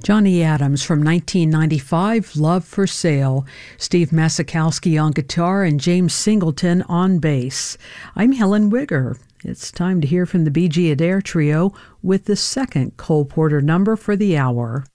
Johnny Adams from 1995, Love for Sale. Steve Masakowski on guitar and James Singleton on bass. I'm Helen Wigger. It's time to hear from the B.G. Adair Trio with the second Cole Porter number for the hour.